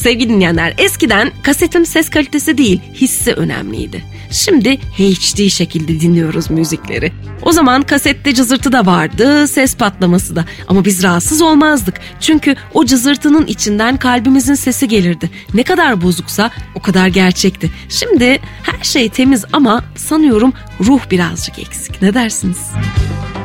Sevgili dinleyenler, eskiden kasetin ses kalitesi değil, hissi önemliydi. Şimdi HD şekilde dinliyoruz müzikleri. O zaman kasette cızırtı da vardı, ses patlaması da. Ama biz rahatsız olmazdık. Çünkü o cızırtının içinden kalbimizin sesi gelirdi. Ne kadar bozuksa o kadar gerçekti. Şimdi her şey temiz ama sanıyorum ruh birazcık eksik. Ne dersiniz?